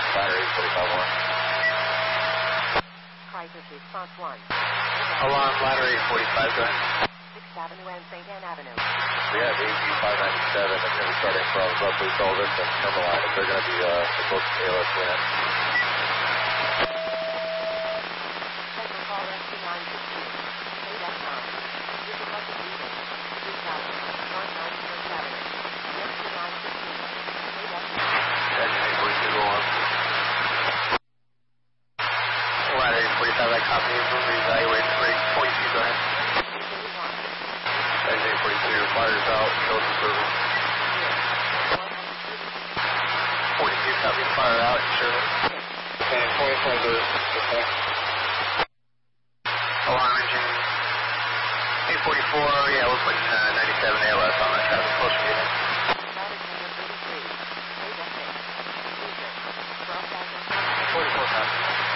battery 45-1. Crisis response 1. Alarm, battery 45, go ahead. 6th Avenue and St. Anne Avenue. We have AG 597 that's going to be starting from roughly Solvent and Timberline. They're going to be the closest ALS unit. Central call ST915. A.com. This is Lucky Reading. 3000 North 91st Avenue. ST915. A.com. Engine 842, go on. Ladder 845, I copy. We'll reevaluate rate 42, go ahead. Engine 842, fires out, shows the service. 42, copy, fire out, service. Okay, 44, good. Okay. Alarm engine 844, yeah, we're putting 97 ALS on that traffic closer unit. 44, copy.